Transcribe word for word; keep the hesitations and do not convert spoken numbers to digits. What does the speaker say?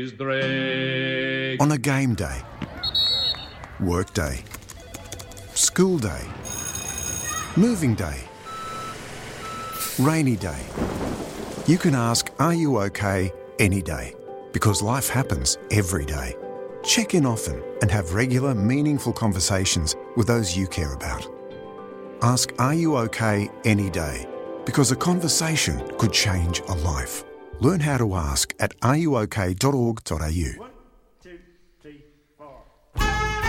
On a game day, work day, school day, moving day, rainy day. You can ask, are you okay, any day, because life happens every day. Check in often and have regular, meaningful conversations with those you care about. Ask, are you okay, any day, because a conversation could change a life. Learn how to ask at are you okay dot org dot a u.